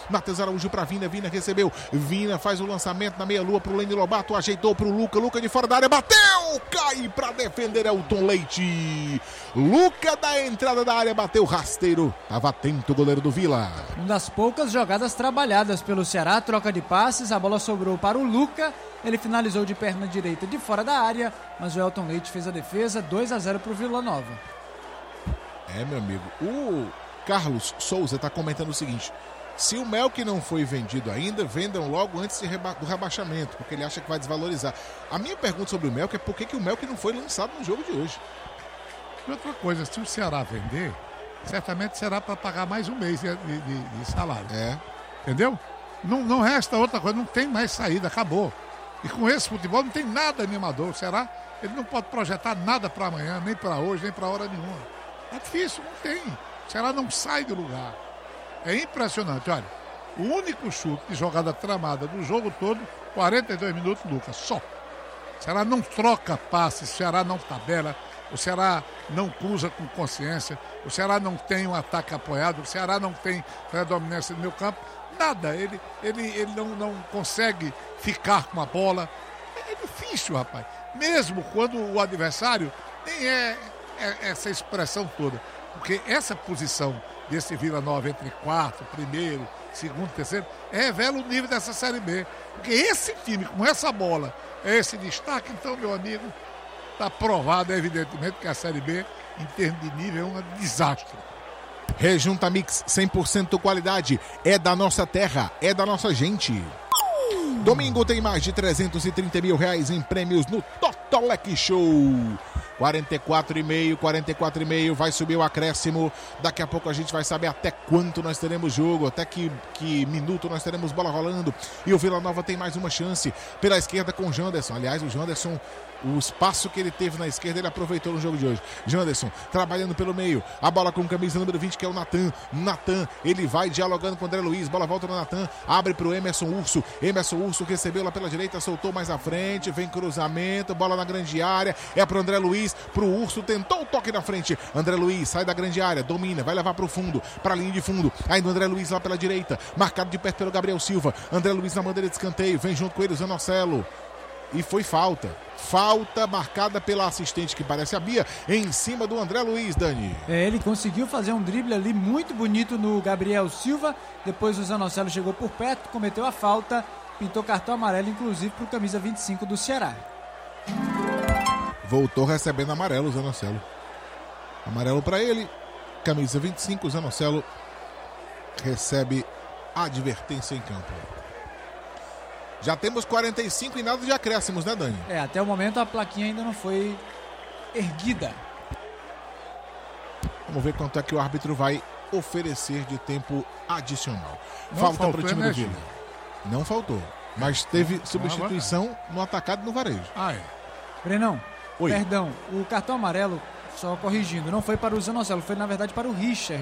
Matheus Araújo para Vina, Vina recebeu, Vina faz o lançamento na meia-lua pro Lene Lobato, ajeitou pro Luca, Luca de fora da área, bateu, cai para defender Elton Leite. Luca da entrada da área, bateu rasteiro, estava atento o goleiro do Vila. Uma das poucas jogadas trabalhadas pelo Ceará, troca de passes, a bola sobrou para o Luca, ele finalizou de perna direita de fora da área, mas o Elton Leite fez a defesa, 2-0 pro Vila Nova. Meu amigo, o Carlos Souza está comentando o seguinte: se o Melk não foi vendido ainda, vendam logo antes do rebaixamento, porque ele acha que vai desvalorizar. A minha pergunta sobre o Melk é por que o Melk não foi lançado no jogo de hoje. E outra coisa, se o Ceará vender, certamente será para pagar mais um mês de salário. Entendeu? Não resta outra coisa, não tem mais saída, acabou. E com esse futebol não tem nada animador. O Ceará, ele não pode projetar nada para amanhã, nem para hoje, nem para hora nenhuma. É difícil, não tem. O Ceará não sai do lugar. É impressionante, olha. O único chute de jogada tramada do jogo todo, 42 minutos, Lucas, só. O Ceará não troca passes, o Ceará não tabela, o Ceará não cruza com consciência, o Ceará não tem um ataque apoiado, o Ceará não tem predominância no meio campo, nada. Ele não consegue ficar com a bola. É difícil, rapaz. Mesmo quando o adversário nem é essa expressão toda. Porque essa posição desse Vila Nova entre quarto, primeiro, segundo, terceiro, revela o nível dessa Série B. Porque esse time, com essa bola, é esse destaque, então, meu amigo, está provado, evidentemente, que a Série B, em termos de nível, é um desastre. Rejunta Mix, 100% qualidade, é da nossa terra, é da nossa gente. Domingo tem mais de 330 mil reais em prêmios no Totolec Show. 44,5, vai subir o acréscimo. Daqui a pouco a gente vai saber até quanto nós teremos jogo, até que minuto nós teremos bola rolando. E o Vila Nova tem mais uma chance pela esquerda com o Janderson. Aliás, o Janderson, o espaço que ele teve na esquerda, ele aproveitou no jogo de hoje. Janderson trabalhando pelo meio, a bola com camisa número 20, que é o Natan. Ele vai dialogando com o André Luiz, bola volta no Natan, abre pro Emerson Urso recebeu lá pela direita, soltou mais à frente, vem cruzamento, bola na grande área, é pro André Luiz, pro Urso, tentou o toque na frente, André Luiz sai da grande área, domina, vai levar pro fundo, pra linha de fundo, ainda o André Luiz lá pela direita, marcado de perto pelo Gabriel Silva, André Luiz na bandeira de escanteio, vem junto com ele o Zanocelo, e foi falta marcada pela assistente, que parece a Bia, em cima do André Luiz, Dani. Ele conseguiu fazer um drible ali muito bonito no Gabriel Silva, depois o Zanocelo chegou por perto, cometeu a falta, pintou cartão amarelo, inclusive pro camisa 25 do Ceará. Voltou recebendo amarelo o Zanocelo. Amarelo para ele, camisa 25, o Zanocelo recebe advertência em campo. Já temos 45 e nada de acréscimos, né, Dani? Até o momento a plaquinha ainda não foi erguida. Vamos ver quanto é que o árbitro vai oferecer de tempo adicional. Falta para o time do Vila. Não faltou, mas teve substituição no atacado e no varejo. Brenão, Oi. Perdão, o cartão amarelo, só corrigindo, não foi para o Zanocelo, foi na verdade para o Richard.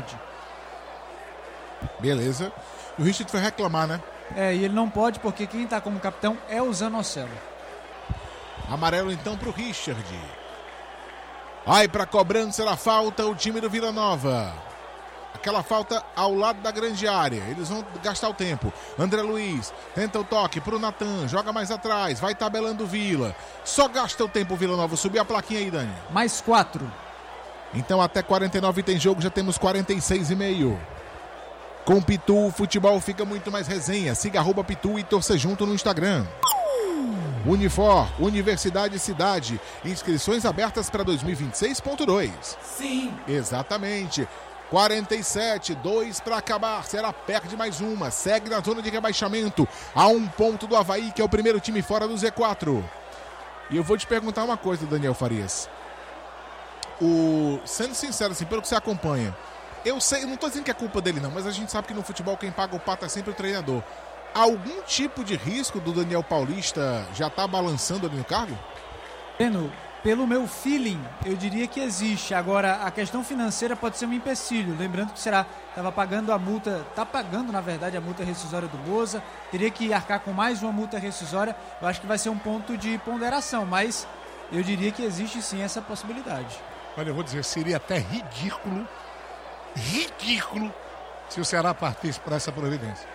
Beleza. E o Richard foi reclamar, né? E ele não pode, porque quem está como capitão é o Zanocelo. Amarelo então pro Richard. Vai pra cobrança da falta o time do Vila Nova. Aquela falta ao lado da grande área. Eles vão gastar o tempo. André Luiz tenta o toque pro Natan. Joga mais atrás. Vai tabelando o Vila. Só gasta o tempo o Vila Nova. Subiu a plaquinha aí, Dani. Mais 4. Então até 49 tem jogo. Já temos 46,5. Com Pitu, o futebol fica muito mais resenha. Siga @Pitu e torça junto no Instagram. Unifor, Universidade Cidade. Inscrições abertas para 2026.2. Sim. Exatamente. 47, 2 para acabar. Será perde mais uma. Segue na zona de rebaixamento. A 1 ponto do Avaí, que é o primeiro time fora do Z4. E eu vou te perguntar uma coisa, Daniel Farias. Sendo sincero, assim, pelo que você acompanha, eu sei, eu não tô dizendo que é culpa dele não, mas a gente sabe que no futebol quem paga o pato é sempre o treinador. Algum tipo de risco do Daniel Paulista já tá balançando ali no cargo? Pelo meu feeling, eu diria que existe. Agora, a questão financeira pode ser um empecilho. Lembrando que o Ceará estava pagando a multa, está pagando, na verdade, a multa rescisória do Moza. Teria que arcar com mais uma multa rescisória. Eu acho que vai ser um ponto de ponderação, mas eu diria que existe sim essa possibilidade. Olha, eu vou dizer, seria até ridículo se o Ceará partisse para essa providência.